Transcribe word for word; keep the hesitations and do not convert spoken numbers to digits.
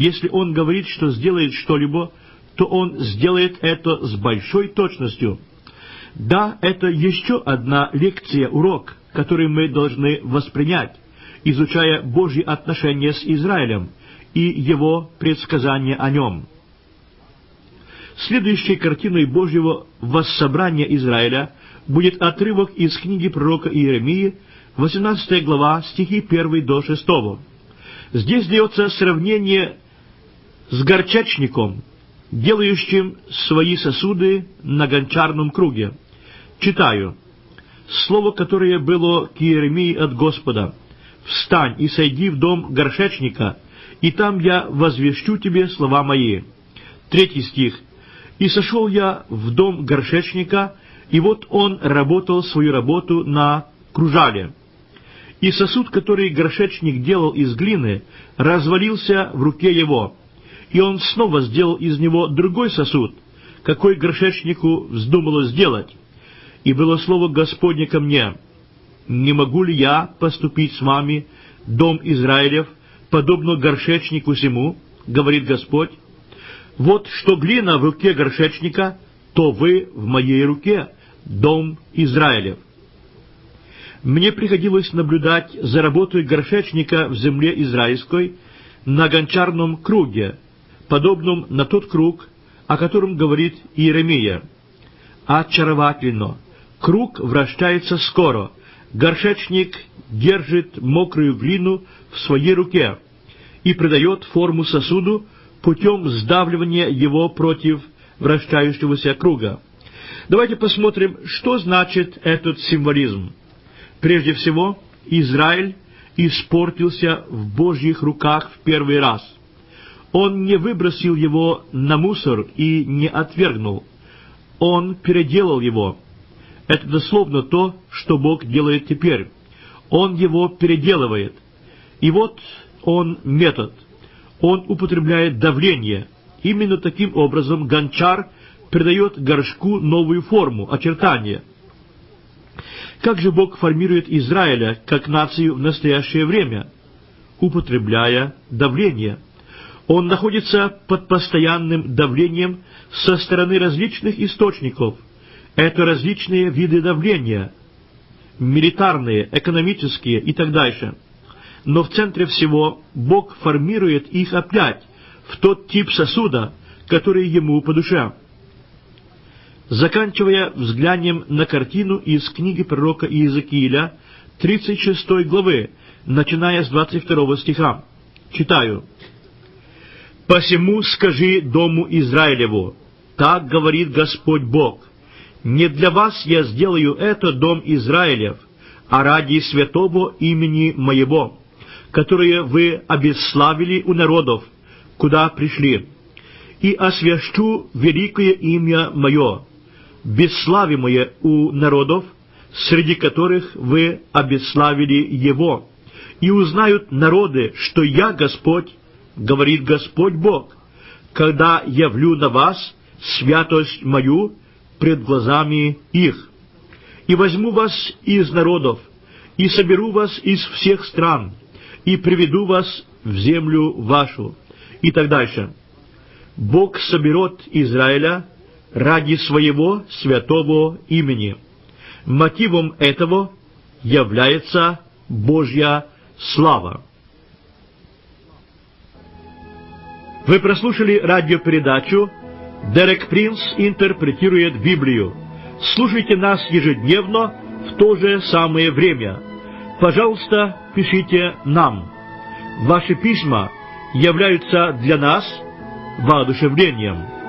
Если Он говорит, что сделает что-либо, то Он сделает это с большой точностью. Да, это еще одна лекция, урок, который мы должны воспринять, изучая Божьи отношения с Израилем и его предсказания о нем. Следующей картиной Божьего воссобрания Израиля будет отрывок из книги пророка Иеремии, восемнадцатая глава, стихи первый до шестого. Здесь дается сравнение с горчачником, делающим свои сосуды на гончарном круге. Читаю. Слово, которое было к Иеремии от Господа. «Встань и сойди в дом горшечника, и там я возвещу тебе слова мои». Третий стих. «И сошел я в дом горшечника, и вот он работал свою работу на кружале. И сосуд, который горшечник делал из глины, развалился в руке его, и он снова сделал из него другой сосуд, какой горшечнику вздумалось сделать. И было слово Господне ко мне: не могу ли я поступить с вами, дом Израилев, подобно горшечнику сему, говорит Господь? Вот что глина в руке горшечника, то вы в моей руке, дом Израилев». Мне приходилось наблюдать за работой горшечника в земле израильской на гончарном круге, подобном на тот круг, о котором говорит Иеремия. Очаровательно! Круг вращается скоро, горшечник держит мокрую глину в своей руке и придает форму сосуду путем сдавливания его против вращающегося круга. Давайте посмотрим, что значит этот символизм. Прежде всего, Израиль испортился в Божьих руках в первый раз. Он не выбросил его на мусор и не отвергнул. Он переделал его. Это дословно то, что Бог делает теперь. Он его переделывает. И вот он метод. Он употребляет давление. Именно таким образом гончар придает горшку новую форму, очертания. Как же Бог формирует Израиля как нацию в настоящее время? Употребляя давление. Он находится под постоянным давлением со стороны различных источников. Это различные виды давления, милитарные, экономические и так дальше. Но в центре всего Бог формирует их опять в тот тип сосуда, который ему по душе. Заканчивая взглянем на картину из книги пророка Иезекииля, тридцать шестой главы, начиная с двадцать второго стиха. Читаю. «Посему скажи дому Израилеву, так говорит Господь Бог, не для вас я сделаю это, дом Израилев, а ради святого имени моего, которое вы обесславили у народов, куда пришли, и освящу великое имя мое, бесславимое у народов, среди которых вы обесславили его, и узнают народы, что я Господь, говорит Господь Бог, когда явлю на вас святость мою пред глазами их. И возьму вас из народов, и соберу вас из всех стран, и приведу вас в землю вашу». И так дальше. Бог соберет Израиля ради своего святого имени. Мотивом этого является Божья слава. Вы прослушали радиопередачу «Дерек Принц интерпретирует Библию». Слушайте нас ежедневно в то же самое время. Пожалуйста, пишите нам. Ваши письма являются для нас воодушевлением.